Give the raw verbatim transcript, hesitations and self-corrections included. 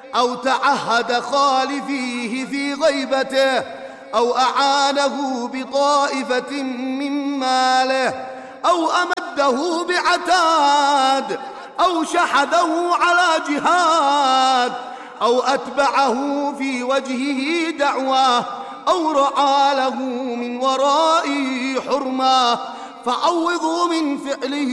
أو تعهد خالفيه في غيبته، أو أعانه بطائفة من ماله، أو أمده بعتاد، أو شحذه على جهاد، أو أتبعه في وجهه دعوة، أو رعى له من ورائه حرمة، فعوضوا من فعله